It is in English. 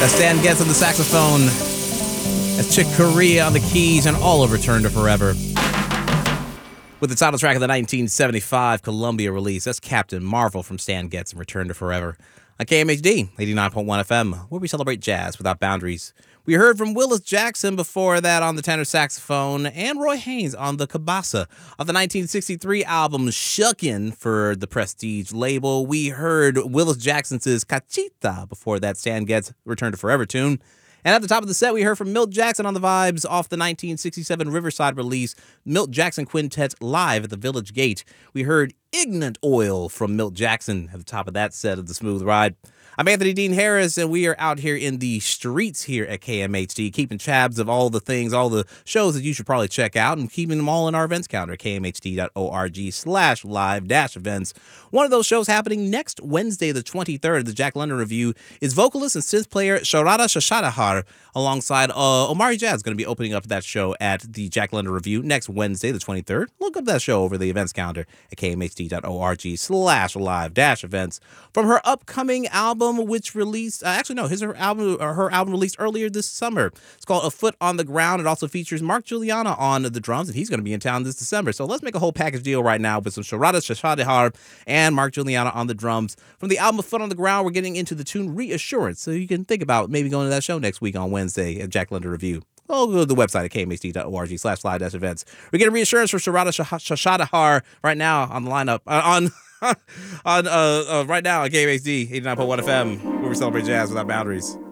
That's Stan Getz on the saxophone. That's Chick Corea on the keys, and all of Return to Forever. With the title track of the 1975 Columbia release, that's Captain Marvel from Stan Getz and Return to Forever. On KMHD, 89.1 FM, where we celebrate jazz without boundaries. We heard from Willis Jackson before that on the tenor saxophone, and Roy Haynes on the cabasa. Of the 1963 album Shuckin' for the Prestige label, we heard Willis Jackson's Cachita before that Stan Getz Return to Forever tune. And at the top of the set, we heard from Milt Jackson on the vibes off the 1967 Riverside release, Milt Jackson Quintet Live at the Village Gate. We heard Ignorant Oil from Milt Jackson at the top of that set of the Smooth Ride. I'm Anthony Dean Harris, and we are out here in the streets here at KMHD, keeping tabs of all the things, all the shows that you should probably check out, and keeping them all in our events calendar, kmhd.org/live-events. One of those shows happening next Wednesday, the 23rd, the Jack London Review, is vocalist and synth player Sharada Shashadahar, alongside Omari Jazz, going to be opening up that show at the Jack London Review next Wednesday, the 23rd. Look up that show over the events calendar at kmhd.org/live-events. From her upcoming album, which released, her album released earlier this summer. It's called A Foot on the Ground. It also features Mark Juliana on the drums, and he's going to be in town this December. So let's make a whole package deal right now with some Sharada Shashadihar and Mark Juliana on the drums. From the album A Foot on the Ground, we're getting into the tune Reassurance, so you can think about maybe going to that show next week on Wednesday at Jack London Review. Go to the website at kmhd.org/live-events. We're getting Reassurance for Sharada Shashadihar right now on the lineup, right now on KMHD 89.1 FM, where we celebrate jazz without boundaries.